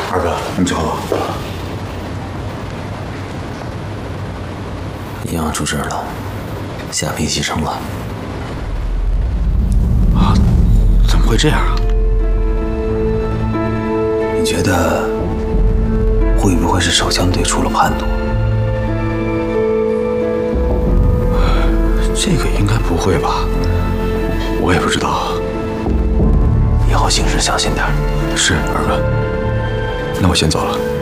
二哥，你们去好。 银行出事了，下批继承了。 啊，怎么会这样啊？ 你觉得会不会是手枪队出了叛徒？ 这个应该不会吧？我也不知道。 以后行事小心点。 是，二哥。那我先走了。